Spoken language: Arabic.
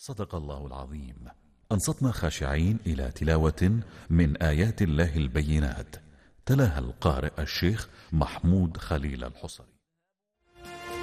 صدق الله العظيم. أنصتنا خاشعين إلى تلاوة من آيات الله البينات، تلاها القارئ الشيخ محمود خليل الحصري.